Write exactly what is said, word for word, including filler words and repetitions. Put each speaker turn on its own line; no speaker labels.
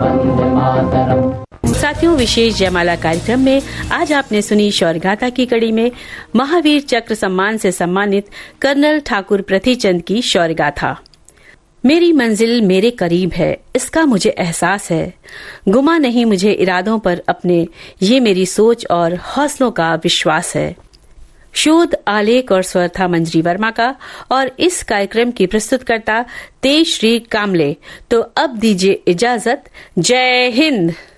वंदे मातरम।
साथियों, विशेष जयमाला कार्यक्रम में आज आपने सुनी शौर्य गाथा की कड़ी में महावीर चक्र सम्मान से सम्मानित कर्नल ठाकुर पृथ्वीचंद की शौर्य गाथा। मेरी मंजिल मेरे करीब है, इसका मुझे एहसास है। गुमा नहीं मुझे इरादों पर अपने, ये मेरी सोच और हौसलों का विश्वास है। शोध, आलेख और स्वर था मंजरी वर्मा का और इस कार्यक्रम की प्रस्तुतकर्ता तेज श्री कामले। तो अब दीजिए इजाजत। जय हिंद।